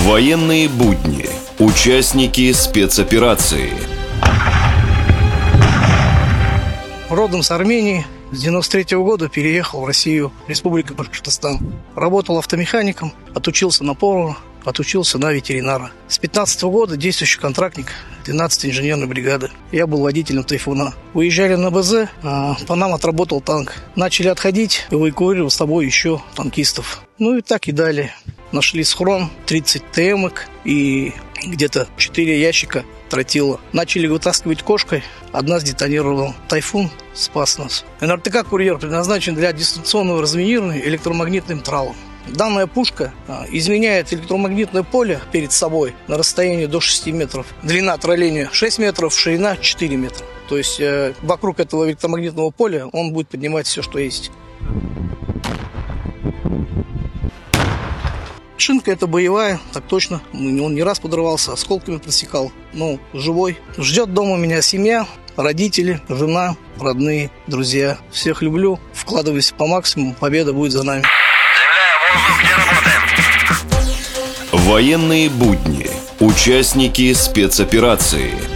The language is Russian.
Военные будни. Участники спецоперации. Родом с Армении. С 93-го года переехал в Россию, Республика Башкортостан. Работал автомехаником, отучился на повара, отучился на ветеринара. С 15-го года действующий контрактник 12-й инженерной бригады. Я был водителем «Тайфуна». Уезжали на БЗ, по нам отработал танк. Начали отходить, эвакуировал с собой еще танкистов. Ну и так и далее. Нашли схрон, 30 ТМок и где-то 4 ящика тротила. Начали вытаскивать кошкой. Одна сдетонировала. «Тайфун» спас нас. НРТК «Курьер» предназначен для дистанционного разминирования электромагнитным тралом. Данная пушка изменяет электромагнитное поле перед собой на расстоянии до 6 метров. Длина тролления 6 метров, ширина 4 метра. То есть вокруг этого электромагнитного поля он будет поднимать все, что есть. Шинка это боевая, так точно. Он не раз подрывался, осколками просекал. Но живой. Ждет дома меня семья, родители, жена, родные, друзья. Всех люблю, вкладываюсь по максимуму. Победа будет за нами. Военные будни. Участники спецоперации.